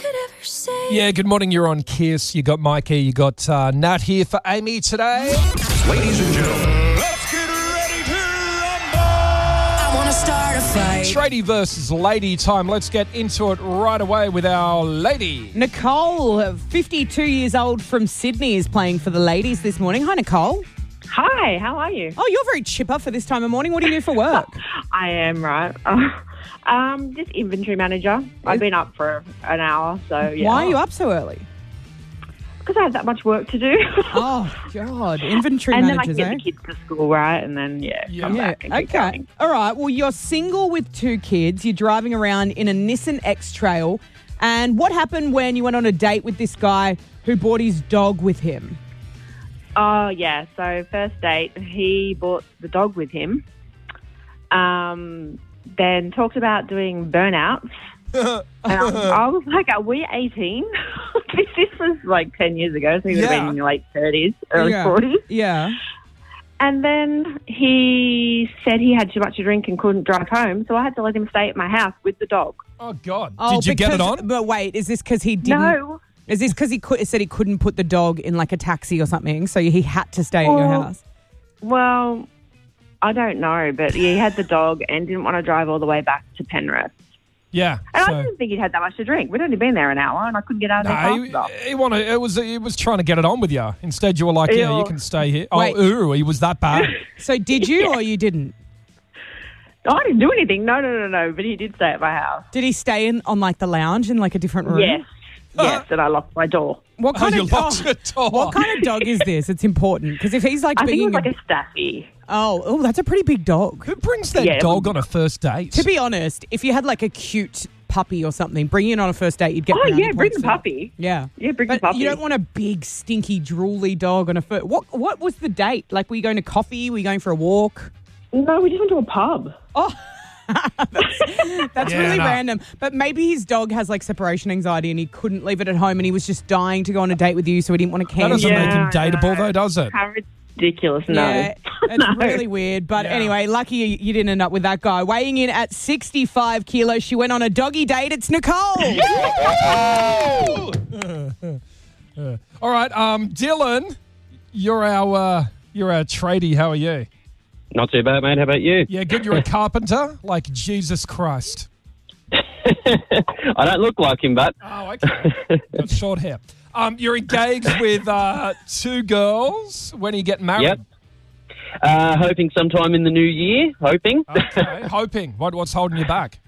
Yeah, good morning. You're on Kiss. You got Mikey, you got Nat here for Amy today. Ladies and gentlemen, let's get ready to rumble! I want to start a fight. Tradie versus lady time. Let's get into it right away with our lady. Nicole, 52 years old from Sydney, is playing for the ladies this morning. Hi, Nicole. Hi, how are you? Oh, you're very chipper for this time of morning. What do you do for work? I am, right. Just inventory manager. I've been up for an hour, so yeah. Why are you up so early? Because I have that much work to do. Oh, God. Inventory and managers, then I get the kids to school, right? And then, come back and keep okay. going. All right. Well, you're single with 2 kids. You're driving around in a Nissan X-Trail. And what happened when you went on a date with this guy who brought his dog with him? Oh, yeah. So first date, he brought the dog with him. Then talked about doing burnouts. And I was like, are we 18? This was like 10 years ago, so he would have been in your late 30s, early 40s. Yeah. And then he said he had too much to drink and couldn't drive home, so I had to let him stay at my house with the dog. Oh, God. Oh, Did you get it on? But wait, is this because he didn't? No. Is this because he said he couldn't put the dog in like a taxi or something, so he had to stay at your house? Well, I don't know, but he had the dog and didn't want to drive all the way back to Penrith. Yeah. And I didn't think he'd had that much to drink. We'd only been there an hour and I couldn't get out of there fast enough. He was trying to get it on with you. Instead, you were like, yeah, you can stay here. Wait. Oh, he was that bad. So did you or you didn't? I didn't do anything. No. But he did stay at my house. Did he stay on like the lounge in like a different room? Yes. Yes, and I locked my door. What kind you of locked the door. What kind of dog is this? It's important because if he's like I think it being was like a Staffy. oh, that's a pretty big dog. Who brings their dog on a first date? To be honest, if you had like a cute puppy or something, bring it on a first date, you'd get. Oh brownie yeah, bring points the for puppy. Yeah, bring but the puppy. you don't want a big, stinky, drooly dog on a first. What was the date? Like, were you going to coffee? Were you going for a walk? No, we just went to a pub. Oh. That's really random. But maybe his dog has like separation anxiety and he couldn't leave it at home and he was just dying to go on a date with you, so he didn't want to cancel. That doesn't make him dateable, though, does it? How ridiculous. No. Yeah, it's really weird. But anyway, lucky you didn't end up with that guy. Weighing in at 65 kilos, she went on a doggy date. It's Nicole. All right, Dylan, you're our tradie. How are you? Not too bad, mate. How about you? Yeah, good. You're a carpenter? Like Jesus Christ. I don't look like him, but... Oh, okay. Got short hair. You're engaged with 2 girls. When are you getting married? Yep. Hoping sometime in the new year. Hoping. Okay, hoping. What's holding you back?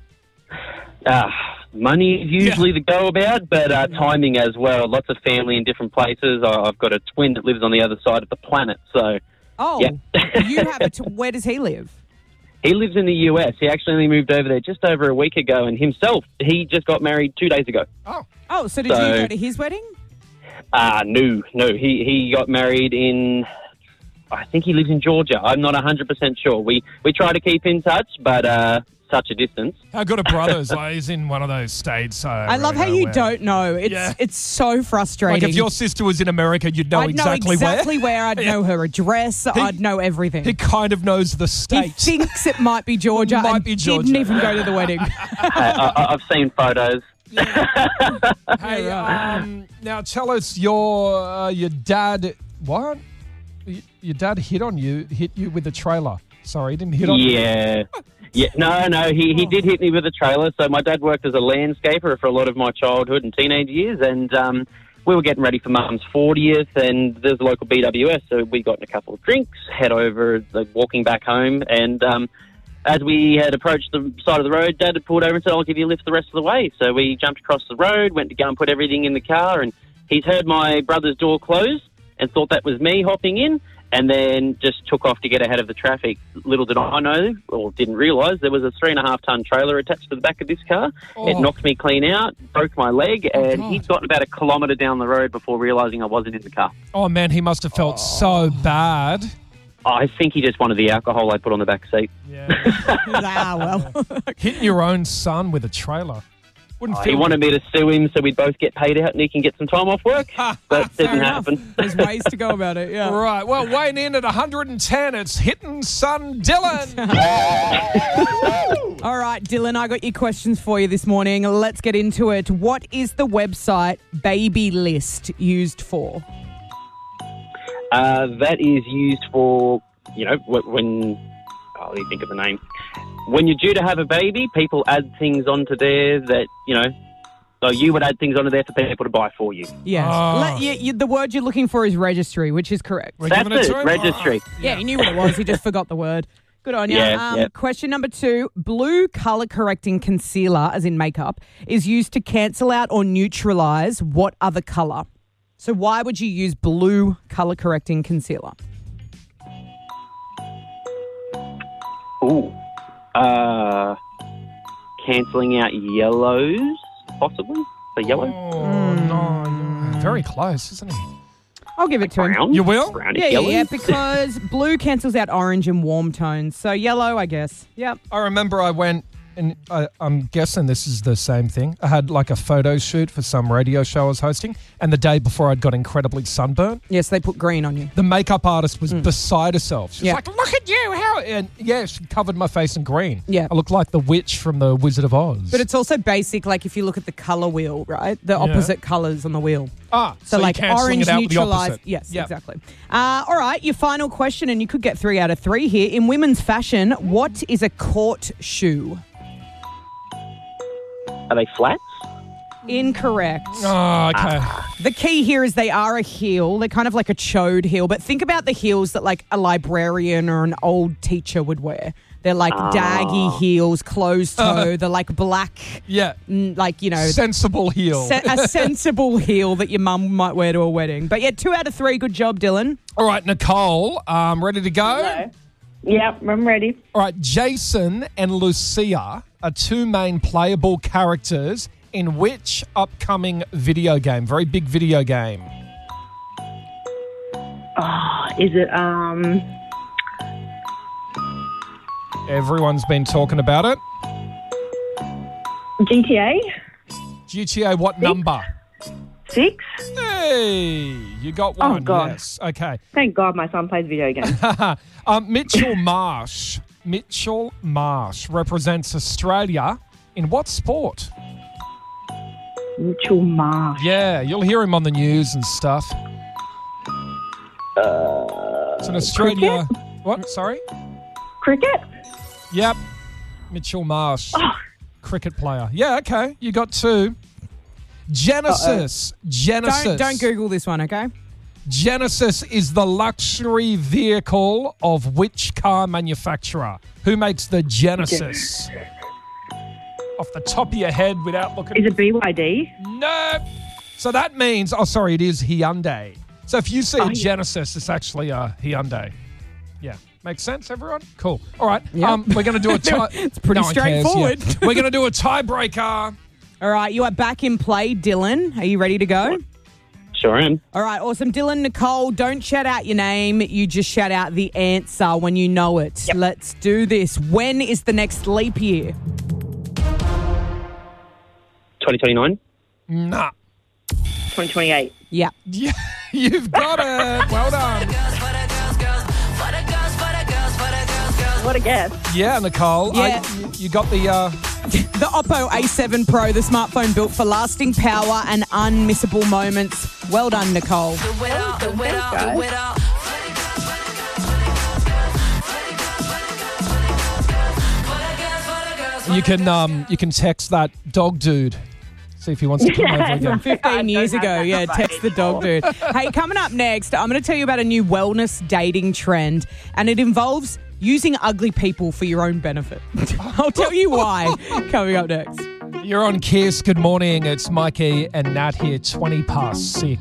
Money is usually the go-about, but timing as well. Lots of family in different places. I've got a twin that lives on the other side of the planet, so... Oh, yeah. You have it. Where does he live? He lives in the US. He actually only moved over there just over a week ago, and he just got married 2 days ago. Oh, so did you go to his wedding? No. He got married in, I think he lives in Georgia. I'm not 100% sure. We try to keep in touch, but such a distance. How good are brothers? He's in one of those states. I love how you don't know. It's so frustrating. Like if your sister was in America, you'd know exactly where. I'd know her address. I'd know everything. He kind of knows the state. He thinks it might be Georgia. Didn't even go to the wedding. I've seen photos. Hey, now tell us your dad. What? Your dad hit you with a trailer. Sorry, he didn't hit on you. Yeah, no, he did hit me with a trailer. So my dad worked as a landscaper for a lot of my childhood and teenage years, and we were getting ready for Mum's 40th, and there's a local BWS, so we got in a couple of drinks, head over, walking back home, and as we had approached the side of the road, Dad had pulled over and said, I'll give you a lift the rest of the way. So we jumped across the road, went to go and put everything in the car, and he's heard my brother's door close and thought that was me hopping in, and then just took off to get ahead of the traffic. Little did I know, or didn't realise, there was a 3.5-ton trailer attached to the back of this car. Oh. It knocked me clean out, broke my leg, and he'd gotten about a kilometre down the road before realising I wasn't in the car. Oh, man, he must have felt so bad. I think he just wanted the alcohol I put on the back seat. Yeah. Well. Hitting your own son with a trailer. Wouldn't He feel wanted me to sue him so we'd both get paid out and he can get some time off work. That didn't happen. There's ways to go about it, yeah. Right. Well, weighing in at 110, it's Hitting Son Dylan. All right, Dylan, I got your questions for you this morning. Let's get into it. What is the website Baby List used for? That is used for, when... Let me think of the name. When you're due to have a baby, people add things onto there that, so you would add things onto there for people to buy for you. Yes. Oh. The word you're looking for is registry, which is correct. We're That's giving it it, to him? registry. Yeah, he knew what it was. He just forgot the word. Good on you. Yeah. Question number 2. Blue colour correcting concealer, as in makeup, is used to cancel out or neutralise what other colour? So why would you use blue colour correcting concealer? Ooh. Cancelling out yellows, possibly? The yellow? Oh, no. Very close, isn't he? I'll give it to him. Brown? You will? Brownish Yeah, yellows? because blue cancels out orange and warm tones. So yellow, I guess. Yep. I remember I went, and I'm guessing this is the same thing. I had like a photo shoot for some radio show I was hosting, and the day before I'd got incredibly sunburnt. Yes, they put green on you. The makeup artist was beside herself. She was Yeah. like, look at you, how... And yeah, she covered my face in green. Yeah. I looked like the witch from the Wizard of Oz. But it's also basic, like if you look at the colour wheel, right? The opposite colours on the wheel. so like you're cancelling orange it out with the neutralise. opposite. Yes, Yep. exactly. All right, your final question, and you could get 3 out of 3 here. In women's fashion, what is a court shoe? Are they flats? Incorrect. Oh, okay. The key here is they are a heel. They're kind of like a chode heel, but think about the heels that like a librarian or an old teacher would wear. They're like daggy heels, closed toe. They're like black, Yeah. Sensible heel. a sensible heel that your mum might wear to a wedding. But yeah, 2 out of 3. Good job, Dylan. All right, Nicole, ready to go? Yep, I'm ready. All right, Jason and Lucia are 2 main playable characters in which upcoming video game? Very big video game. Is it, Everyone's been talking about it. GTA? GTA, what number? 6? Hey, you got one. Oh, God. Yes. Okay. Thank God my son plays video games. Mitchell Marsh. Mitchell Marsh represents Australia in what sport? Mitchell Marsh. Yeah, you'll hear him on the news and stuff. It's an Australia. What? Sorry? Cricket? Yep. Mitchell Marsh. Cricket player. Yeah, okay. You got 2. Genesis. Genesis. Don't Google this one, okay? Genesis is the luxury vehicle of which car manufacturer? Who makes the Genesis? Off the top of your head without looking. Is it BYD? No. So that means, it is Hyundai. So if you see a Genesis, it's actually a Hyundai. Yeah. Makes sense, everyone? Cool. All right. Yep. We're going to do a tie. It's pretty No one cares, straightforward. yeah. We're going to do a tiebreaker. All right, you are back in play, Dylan. Are you ready to go? Sure am. All right, awesome. Dylan, Nicole, don't shout out your name. You just shout out the answer when you know it. Yep. Let's do this. When is the next leap year? 2029? Nah. 2028. Yeah. Yeah, you've got it. Well done. What a guess. Yeah, Nicole. Yeah. You got the... The Oppo A7 Pro, the smartphone built for lasting power and unmissable moments. Well done, Nicole. You can text that dog dude. See if he wants to come over again. 15 years ago, yeah, text the dog dude. Hey, coming up next, I'm going to tell you about a new wellness dating trend, and it involves using ugly people for your own benefit. I'll tell you why coming up next. You're on Kiss. Good morning. It's Mikey and Nat here, 20 past 6.